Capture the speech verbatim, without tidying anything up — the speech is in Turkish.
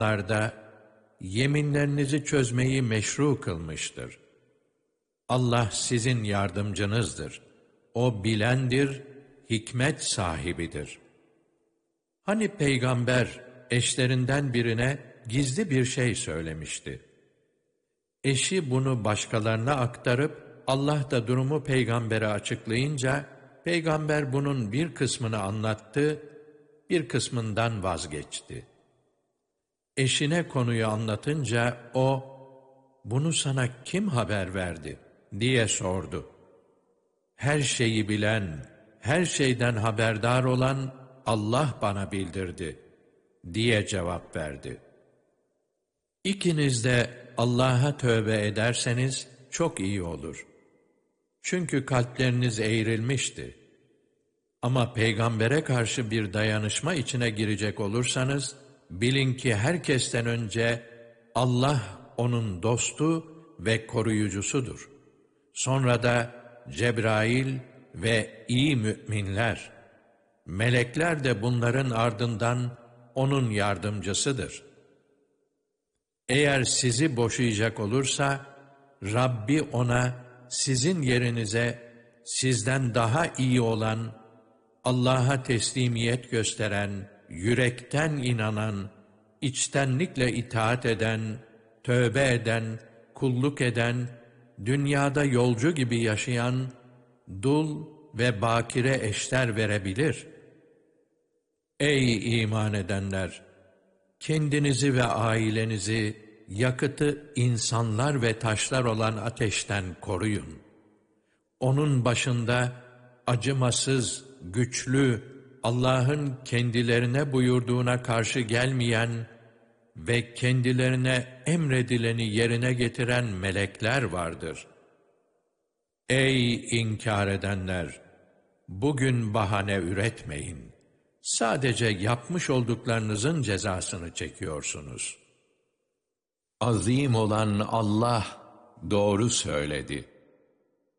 larda yeminlerinizi çözmeyi meşru kılmıştır. Allah sizin yardımcınızdır. O bilendir, hikmet sahibidir. Hani peygamber eşlerinden birine gizli bir şey söylemişti. Eşi bunu başkalarına aktarıp Allah da durumu peygambere açıklayınca peygamber bunun bir kısmını anlattı, bir kısmından vazgeçti. Eşine konuyu anlatınca o, "Bunu sana kim haber verdi?" diye sordu. "Her şeyi bilen, her şeyden haberdar olan Allah bana bildirdi," diye cevap verdi. İkiniz de Allah'a tövbe ederseniz çok iyi olur. Çünkü kalpleriniz eğrilmişti. Ama peygambere karşı bir dayanışma içine girecek olursanız, bilin ki herkesten önce Allah onun dostu ve koruyucusudur. Sonra da Cebrail ve iyi müminler, melekler de bunların ardından onun yardımcısıdır. Eğer sizi boşayacak olursa, Rabbi ona sizin yerinize sizden daha iyi olan, Allah'a teslimiyet gösteren, yürekten inanan, içtenlikle itaat eden, tövbe eden, kulluk eden, dünyada yolcu gibi yaşayan, dul ve bakire eşler verebilir. Ey iman edenler! Kendinizi ve ailenizi, yakıtı insanlar ve taşlar olan ateşten koruyun. Onun başında acımasız, güçlü, Allah'ın kendilerine buyurduğuna karşı gelmeyen ve kendilerine emredileni yerine getiren melekler vardır. Ey inkar edenler! Bugün bahane üretmeyin. Sadece yapmış olduklarınızın cezasını çekiyorsunuz. Azim olan Allah doğru söyledi.